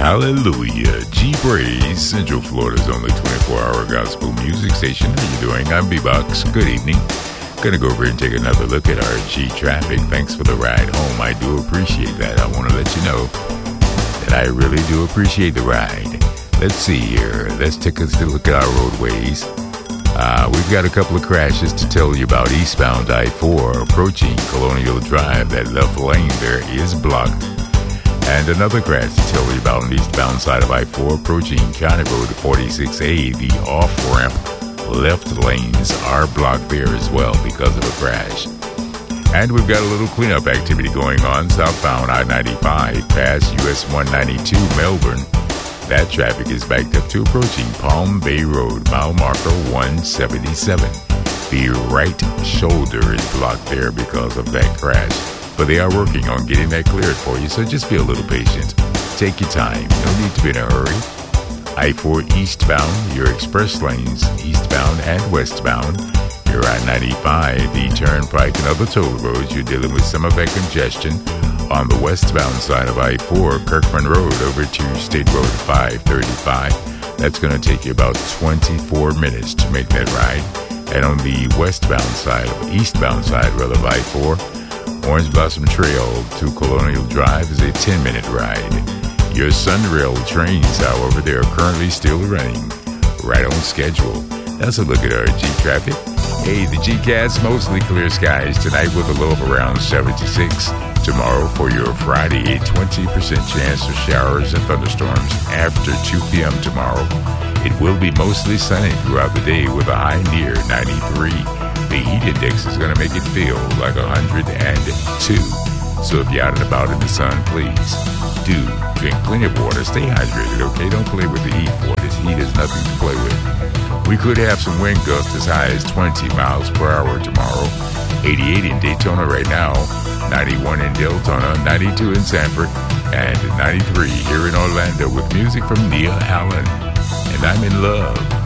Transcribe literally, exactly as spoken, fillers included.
Hallelujah. G-Braze, Central Florida's only twenty-four hour gospel music station. How you doing? I'm B-Box. Good evening. Gonna go over and take another look at our G traffic. Thanks for the ride home. I do appreciate that. I want to let you know that I really do appreciate the ride. Let's see here. Let's take a look at our roadways. Uh, we've got a couple of crashes to tell you about. Eastbound I four approaching Colonial Drive. That left lane there is blocked. And another crash to tell you about on the eastbound side of I four approaching County Road forty-six A. The off-ramp left lanes are blocked there as well because of a crash. And we've got a little cleanup activity going on southbound I ninety-five past U S one ninety-two Melbourne. That traffic is backed up to approaching Palm Bay Road, mile marker one seventy-seven. The right shoulder is blocked there because of that crash. But they are working on getting that cleared for you, so just be a little patient. Take your time. No need to be in a hurry. I four eastbound, your express lanes, eastbound and westbound. Your I ninety-five, the turnpike and other toll roads, you're dealing with some of that congestion. On the westbound side of I four, Kirkman Road over to State Road five thirty-five. That's going to take you about twenty-four minutes to make that ride. And on the westbound side, eastbound side rather of I four, Orange Blossom Trail to Colonial Drive is a ten minute ride. Your Sunrail trains, however, they are currently still running, right on schedule. That's a look at our G-Traffic. Hey, the G-Cast, mostly clear skies tonight with a low of around seventy-six. Tomorrow for your Friday, a twenty percent chance of showers and thunderstorms after two p.m. tomorrow. It will be mostly sunny throughout the day with a high near ninety-three. The heat index is going to make it feel like one hundred two. So if you're out and about in the sun, please do drink plenty of water. Stay hydrated, okay? Don't play with the heat, boy. This heat is nothing to play with. We could have some wind gusts as high as twenty miles per hour tomorrow. eighty-eight in Daytona right now, ninety-one in Deltona, ninety-two in Sanford, and ninety-three here in Orlando with music from Nia Allen. And I'm in love.